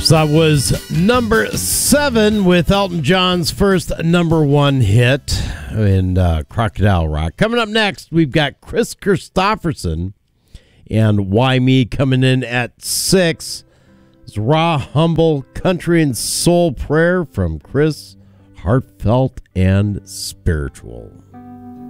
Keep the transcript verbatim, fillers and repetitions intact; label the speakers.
Speaker 1: So that was number seven with Elton John's first number one hit in uh, Crocodile Rock. Coming up next, we've got Chris Christopherson and Why Me coming in at six. It's raw, humble country and soul prayer from Chris, heartfelt and spiritual.